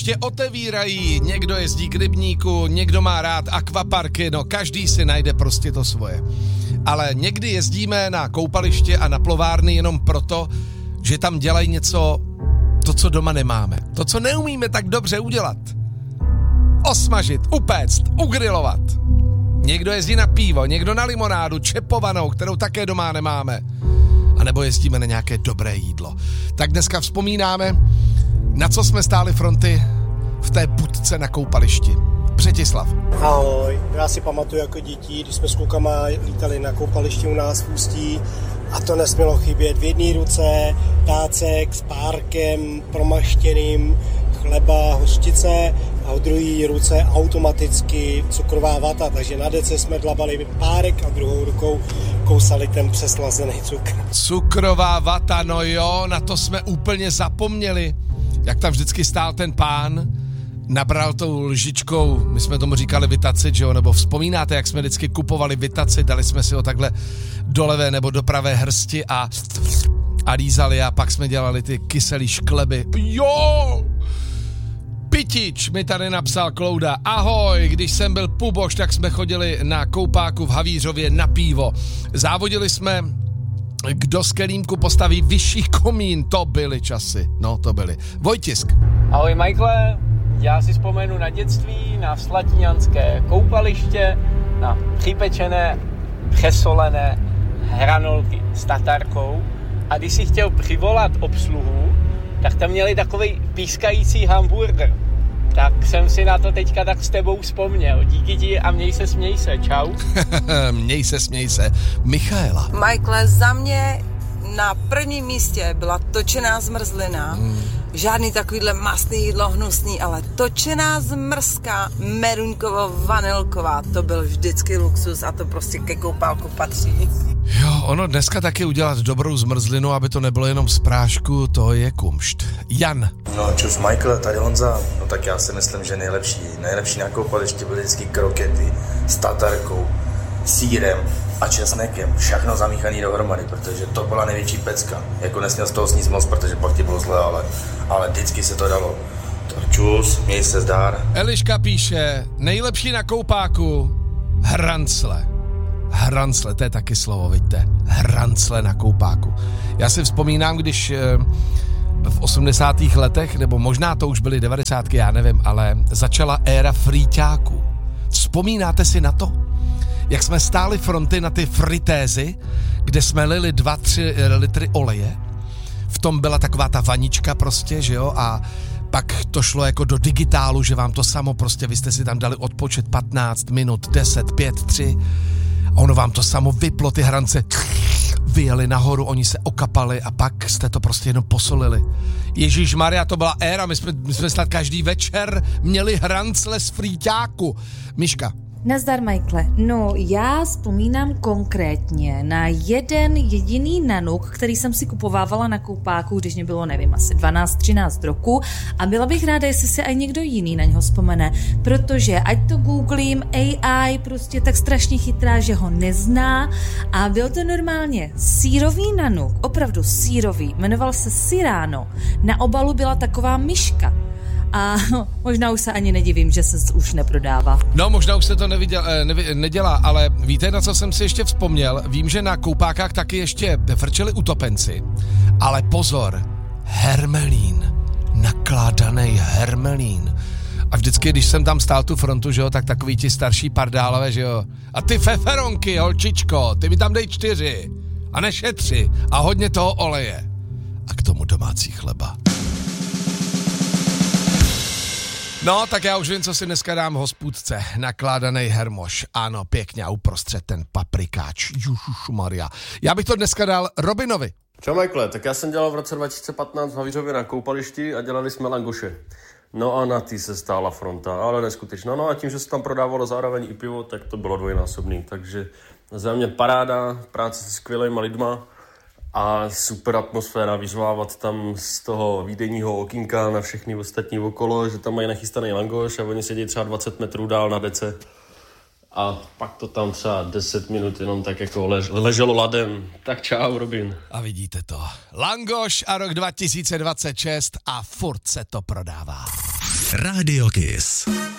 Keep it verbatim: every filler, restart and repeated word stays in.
Ještě otevírají, někdo jezdí k rybníku, někdo má rád akvaparky, no každý si najde prostě to svoje. Ale někdy jezdíme na koupaliště a na plovárny jenom proto, že tam dělají něco, to, co doma nemáme. To, co neumíme tak dobře udělat. Osmažit, upéct, ugrilovat. Někdo jezdí na pivo, někdo na limonádu, čepovanou, kterou také doma nemáme. A nebo jezdíme na nějaké dobré jídlo. Tak dneska vzpomínáme, na co jsme stáli fronty v té budce na koupališti. Břetislav. Ahoj, já si pamatuju jako děti, když jsme s klukama lítali na koupališti u nás v Ústí a to nesmělo chybět. V jedné ruce tácek s párkem promaštěným, chleba, hořčice a v druhé ruce automaticky cukrová vata, takže na dece jsme dlabali párek a druhou rukou kousali ten přeslazený cukr. Cukrová vata, no jo, na to jsme úplně zapomněli. Jak tam vždycky stál ten pán, nabral tou lžičkou, my jsme tomu říkali vitacit, že jo, nebo vzpomínáte, jak jsme vždycky kupovali vitacit, dali jsme si ho takhle do levé nebo do pravé hrsti a, a lízali a pak jsme dělali ty kyselý škleby. Jo! Pitič mi tady napsal Klouda. Ahoj, když jsem byl puboš, tak jsme chodili na koupáku v Havířově na pivo. Závodili jsme, kdo z kelímku postaví vyšší komín. To byly časy, no to byly. Vojtisk. Ahoj Michaele, já si vzpomenu na dětství, na slatíňanské koupaliště, na připečené, přesolené hranolky s tatarkou a když si chtěl přivolat obsluhu, tak tam měli takovej pískající hamburger. Tak jsem si na to teďka tak s tebou vzpomněl. Díky ti a měj se, směj se. Čau. Měj se, směj se. Michaela. Michaele, za mě na prvním místě byla točená zmrzlina. Hmm. Žádný takovýhle mastný jídlo hnusný, ale točená zmrzka merunkovo-vanilková, to byl vždycky luxus a to prostě ke koupálku patří. Jo, ono dneska taky udělat dobrou zmrzlinu, aby to nebylo jenom z prášku, to je kumšt. Jan. No čus Michael, tady Honza, no tak já si myslím, že nejlepší, nejlepší na koupališti byly vždycky krokety s tatarkou, sýrem a česnekem, všechno zamíchaný dohromady, protože to byla největší pecka. Jako nesměl z toho sníst moc, protože pak ti bylo zle, ale, ale vždycky se to dalo. Tak čus, měj se zdár. Eliška píše, nejlepší na koupáku, hrancle. Hrancle, to je taky slovo, vidíte. Hrancle na koupáku. Já si vzpomínám, když v osmdesátých letech, nebo možná to už byly devadesátky, já nevím, ale začala éra frýťáků. Vzpomínáte si na to? Jak jsme stáli fronty na ty fritézy, kde jsme lili dva, tři litry oleje. V tom byla taková ta vanička prostě, že jo, a pak to šlo jako do digitálu, že vám to samo prostě, vy jste si tam dali odpočet patnáct minut, deset, pět, tři a ono vám to samo vyplo, ty hrance vyjeli nahoru, oni se okapali a pak jste to prostě jenom posolili. Ježišmarja, to byla éra, my jsme, my jsme snad každý večer měli hrancle z frýťáku. Miška. Nazdar, Michaele. No, já vzpomínám konkrétně na jeden jediný nanuk, který jsem si kupovávala na koupáku, když mě bylo, nevím, asi dvanáct třináct roku a byla bych ráda, jestli se aj někdo jiný na něho vzpomene, protože ať to googlím, A I prostě tak strašně chytrá, že ho nezná a byl to normálně sýrový nanuk, opravdu sýrový, jmenoval se Cyrano. Na obalu byla taková myška. A možná už se ani nedivím, že se už neprodává. No, možná už se to neviděl, nevi, nedělá, ale víte, na co jsem si ještě vzpomněl? Vím, že na koupákách taky ještě frčeli utopenci. Ale pozor, hermelín, nakládaný hermelín. A vždycky, když jsem tam stál tu frontu, že jo, tak takový ti starší pardálové, že jo. A ty feferonky, holčičko, ty mi tam dej čtyři. A nešetři. A hodně toho oleje. A k tomu domácí chleba. No, tak já už vím, co si dneska dám hospůdce. Nakládaný hermoš. Ano, pěkně a uprostřed ten paprikáč. Jušušmaria. Já bych to dneska dal Robinovi. Čau Michaele, tak já jsem dělal v roce dva tisíce patnáct v Havířově na koupališti a dělali jsme langoše. No a na ty se stála fronta, ale neskutečná. No a tím, že se tam prodávalo zároveň i pivo, tak to bylo dvojnásobný. Takže za mě paráda, práce se skvělýma lidma a super atmosféra, vyžvávat tam z toho výdejního okýnka na všechny ostatní okolo, že tam mají nachystaný langoš a oni sedí třeba dvacet metrů dál na dece a pak to tam třeba deset minut jenom tak jako lež, leželo ladem. Tak čau, Robin. A vidíte to. Langoš a rok dva tisíce dvacet šest a furt se to prodává. Radio Kiss.